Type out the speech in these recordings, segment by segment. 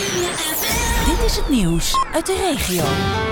Dit is het nieuws uit de regio.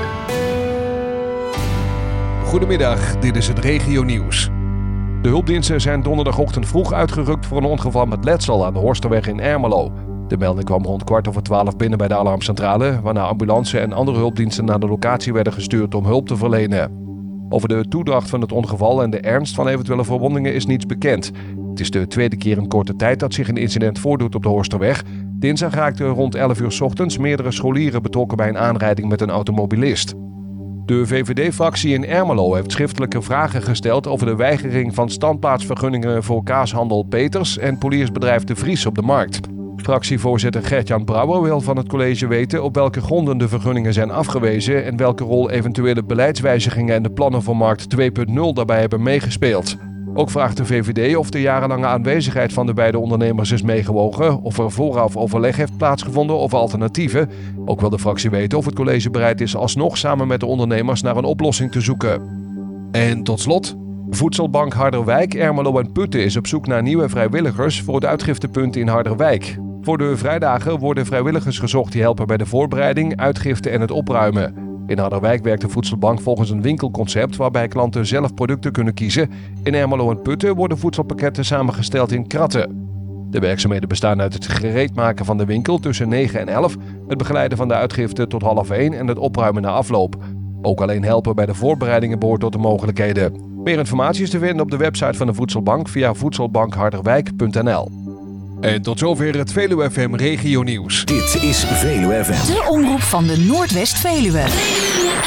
Goedemiddag, dit is het regionieuws. De hulpdiensten zijn donderdagochtend vroeg uitgerukt voor een ongeval met letsel aan de Horsterweg in Ermelo. De melding kwam rond 11:15 binnen bij de alarmcentrale, waarna ambulance en andere hulpdiensten naar de locatie werden gestuurd om hulp te verlenen. Over de toedracht van het ongeval en de ernst van eventuele verwondingen is niets bekend. Het is de tweede keer in korte tijd dat zich een incident voordoet op de Horsterweg. Dinsdag raakten rond 11 uur 's ochtends meerdere scholieren betrokken bij een aanrijding met een automobilist. De VVD-fractie in Ermelo heeft schriftelijke vragen gesteld over de weigering van standplaatsvergunningen voor kaashandel Peters en poliersbedrijf De Vries op de Markt. Fractievoorzitter Gert-Jan Brouwer wil van het college weten op welke gronden de vergunningen zijn afgewezen en welke rol eventuele beleidswijzigingen en de plannen voor Markt 2.0 daarbij hebben meegespeeld. Ook vraagt de VVD of de jarenlange aanwezigheid van de beide ondernemers is meegewogen, of er vooraf overleg heeft plaatsgevonden over alternatieven. Ook wil de fractie weten of het college bereid is alsnog samen met de ondernemers naar een oplossing te zoeken. En tot slot, Voedselbank Harderwijk, Ermelo en Putten is op zoek naar nieuwe vrijwilligers voor het uitgiftepunt in Harderwijk. Voor de vrijdagen worden vrijwilligers gezocht die helpen bij de voorbereiding, uitgifte en het opruimen. In Harderwijk werkt de voedselbank volgens een winkelconcept waarbij klanten zelf producten kunnen kiezen. In Ermelo en Putten worden voedselpakketten samengesteld in kratten. De werkzaamheden bestaan uit het gereedmaken van de winkel tussen 9 en 11, het begeleiden van de uitgifte tot 12:30 en het opruimen na afloop. Ook alleen helpen bij de voorbereidingen behoort tot de mogelijkheden. Meer informatie is te vinden op de website van de voedselbank via voedselbankharderwijk.nl. En tot zover het Veluwe FM Regionieuws. Dit is Veluwe FM. De omroep van de Noordwest-Veluwe.